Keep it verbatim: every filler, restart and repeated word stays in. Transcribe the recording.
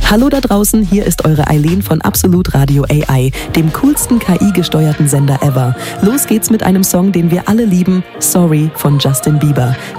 Hallo da draußen, hier ist eure Eileen von Absolut Radio A I, dem coolsten K I-gesteuerten Sender ever. Los geht's mit einem Song, den wir alle lieben, Sorry von Justin Bieber.